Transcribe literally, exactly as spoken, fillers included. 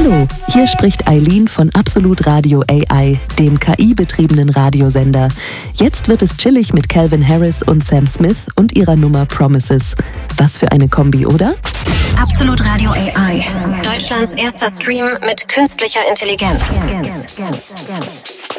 Hallo, hier spricht Eileen von Absolut Radio A I, dem K I-betriebenen Radiosender. Jetzt wird es chillig mit Calvin Harris und Sam Smith und ihrer Nummer Promises. Was für eine Kombi, oder? Absolut Radio A I, Deutschlands erster Stream mit künstlicher Intelligenz.